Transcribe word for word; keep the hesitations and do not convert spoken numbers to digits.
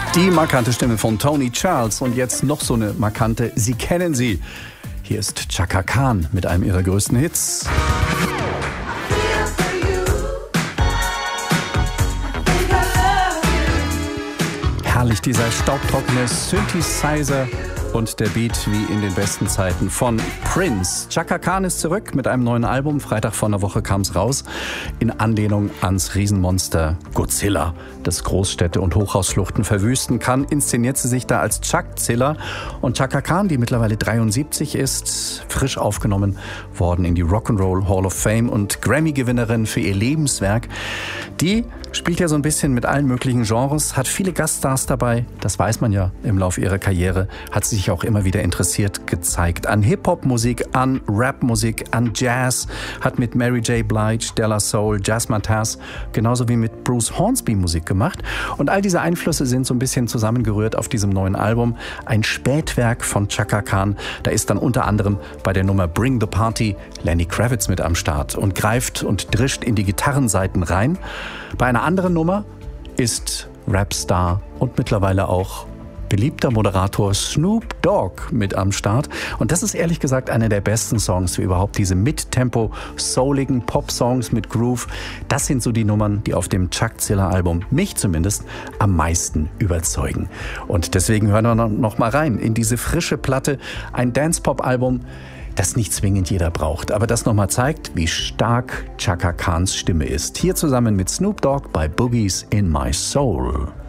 Die markante Stimme von Tony Charles und jetzt noch so eine markante, Sie kennen sie. Hier ist Chaka Khan mit einem ihrer größten Hits. Herrlich dieser staubtrockene Synthesizer und der Beat wie in den besten Zeiten von Prince. Chaka Khan ist zurück mit einem neuen Album. Freitag vor einer Woche kam es raus. In Anlehnung ans Riesenmonster Godzilla, das Großstädte und Hochhausschluchten verwüsten kann, inszeniert sie sich da als Chuckzilla. Und Chaka Khan, die mittlerweile dreiundsiebzig ist, frisch aufgenommen worden in die Rock'n'Roll Hall of Fame und Grammy-Gewinnerin für ihr Lebenswerk. Die spielt ja so ein bisschen mit allen möglichen Genres, hat viele Gaststars dabei, das weiß man ja im Laufe ihrer Karriere, hat sie sich auch immer wieder interessiert gezeigt an Hip-Hop-Musik, an Rap-Musik, an Jazz, hat mit Mary J. Blige, Della Soul, Jazzmatazz, genauso wie mit Bruce Hornsby Musik gemacht. Und all diese Einflüsse sind so ein bisschen zusammengerührt auf diesem neuen Album. Ein Spätwerk von Chaka Khan. Da ist dann unter anderem bei der Nummer Bring the Party Lenny Kravitz mit am Start und greift und drischt in die Gitarrensaiten rein. Bei einer anderen Nummer ist Rapstar und mittlerweile auch beliebter Moderator Snoop Dogg mit am Start. Und das ist ehrlich gesagt einer der besten Songs für überhaupt, diese Mid-Tempo, souligen Pop-Songs mit Groove. Das sind so die Nummern, die auf dem Chuckzilla-Album mich zumindest am meisten überzeugen. Und deswegen hören wir noch mal rein in diese frische Platte, ein Dance-Pop-Album, das nicht zwingend jeder braucht, aber das nochmal zeigt, wie stark Chaka Khans Stimme ist. Hier zusammen mit Snoop Dogg bei Boogies in My Soul.